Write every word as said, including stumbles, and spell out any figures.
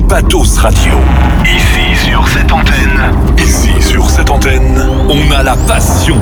Patos Radio. Ici sur cette antenne. Ici sur cette antenne, on a la passion